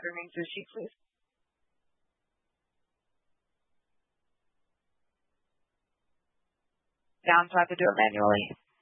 remains your sheet, please. Down, so I have to do it manually.